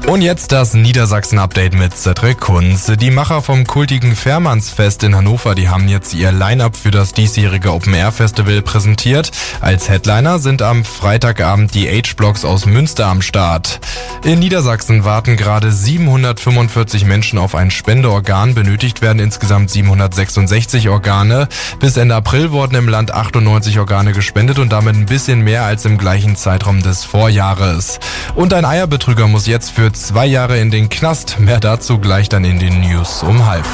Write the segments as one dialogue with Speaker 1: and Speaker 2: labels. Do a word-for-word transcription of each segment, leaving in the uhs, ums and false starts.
Speaker 1: Und jetzt das Niedersachsen-Update mit Cedric Kunz. Die Macher vom kultigen Fährmannsfest in Hannover, die haben jetzt ihr Line-Up für das diesjährige Open-Air-Festival präsentiert. Als Headliner sind am Freitagabend die H-Blocks aus Münster am Start. In Niedersachsen warten gerade siebenhundertfünfundvierzig Menschen auf ein Spendeorgan. Benötigt werden insgesamt siebenhundertsechsundsechzig Organe. Bis Ende April wurden im Land achtundneunzig Organe gespendet und damit ein bisschen mehr als im gleichen Zeitraum des Vorjahres. Und ein Eierbetrüger muss jetzt für zwei Jahre in den Knast. Mehr dazu gleich dann in den News um halb.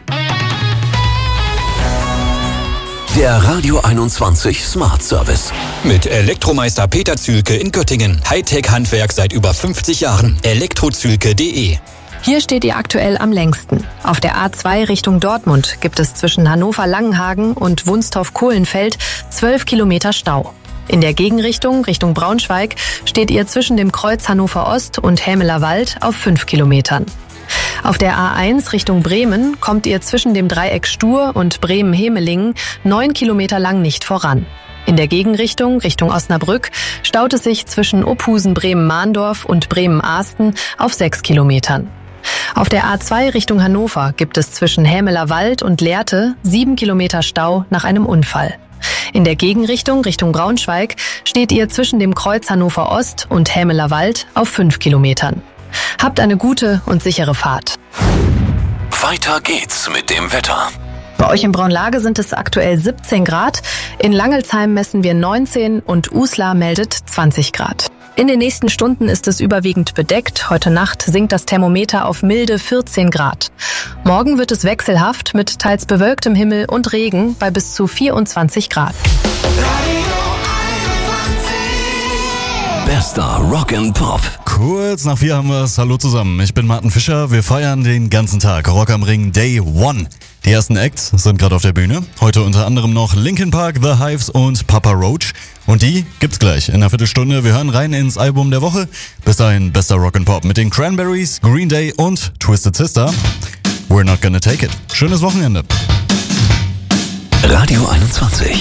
Speaker 2: Der Radio einundzwanzig Smart Service.
Speaker 3: Mit Elektromeister Peter Zühlke in Göttingen. Hightech-Handwerk seit über fünfzig Jahren. elektrozühlke punkt de.
Speaker 4: Hier steht ihr aktuell am längsten. Auf der A zwei Richtung Dortmund gibt es zwischen Hannover-Langenhagen und Wunstorf-Kohlenfeld zwölf Kilometer Stau. In der Gegenrichtung, Richtung Braunschweig, steht ihr zwischen dem Kreuz Hannover Ost und Hämeler Wald auf fünf Kilometern. Auf der A eins Richtung Bremen kommt ihr zwischen dem Dreieck Stur und Bremen-Hemelingen neun Kilometer lang nicht voran. In der Gegenrichtung, Richtung Osnabrück, staut es sich zwischen Ophusen-Bremen-Mahndorf und Bremen-Ahsten auf sechs Kilometern. Auf der A zwei Richtung Hannover gibt es zwischen Hämeler Wald und Lehrte sieben Kilometer Stau nach einem Unfall. In der Gegenrichtung, Richtung Braunschweig, steht ihr zwischen dem Kreuz Hannover Ost und Hämeler Wald auf fünf Kilometern. Habt eine gute und sichere Fahrt.
Speaker 2: Weiter geht's mit dem Wetter.
Speaker 4: Bei euch in Braunlage sind es aktuell siebzehn Grad, in Langelsheim messen wir neunzehn und Uslar meldet zwanzig Grad. In den nächsten Stunden ist es überwiegend bedeckt. Heute Nacht sinkt das Thermometer auf milde vierzehn Grad. Morgen wird es wechselhaft mit teils bewölktem Himmel und Regen bei bis zu vierundzwanzig Grad.
Speaker 2: Bester Rock and Pop.
Speaker 5: Kurz nach vier haben wir es. Hallo zusammen, ich bin Martin Fischer. Wir feiern den ganzen Tag Rock am Ring Day One. Die ersten Acts sind gerade auf der Bühne. Heute unter anderem noch Linkin Park, The Hives und Papa Roach. Und die gibt's gleich in einer Viertelstunde. Wir hören rein ins Album der Woche. Bis dahin bester Rock and Pop mit den Cranberries, Green Day und Twisted Sister. We're not gonna take it. Schönes Wochenende.
Speaker 2: Radio einundzwanzig.